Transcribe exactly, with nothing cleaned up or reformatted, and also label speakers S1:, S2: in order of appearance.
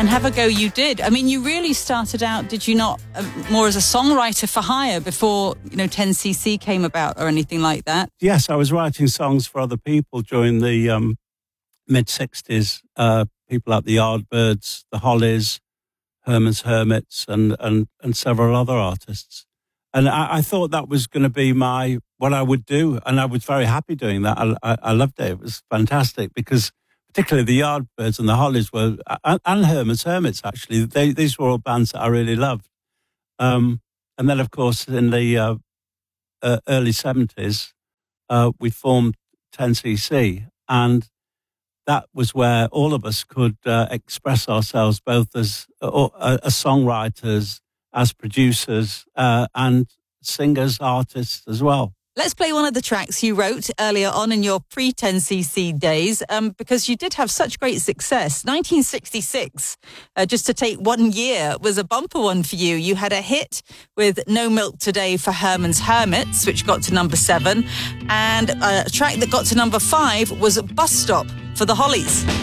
S1: and have a go you did. I mean, you really started out, did you not, uh, more as a songwriter for hire before, you know, ten C C came about or anything like that?
S2: Yes, I was writing songs for other people during the um, mid-sixties. Uh, people like the Yardbirds, the Hollies, Herman's Hermits, and, and, and several other artists. And I, I thought that was going to be my what I would do, and I was very happy doing that. I, I, I loved it. It was fantastic because particularly the Yardbirds and the Hollies were, and, and Herman's Hermits, actually, they, these were all bands that I really loved. Um, and then, of course, in the uh, uh, early seventies, uh, we formed ten C C, and that was where all of us could uh, express ourselves both as, uh, as songwriters, as producers, uh, and singers, artists as well.
S1: Let's play one of the tracks you wrote earlier on in your pre-ten C C days, um, because you did have such great success. nineteen sixty-six, uh, just to take one year, was a bumper one for you. You had a hit with No Milk Today for Herman's Hermits, which got to number seven, and a track that got to number five was Bus Stop for the Hollies.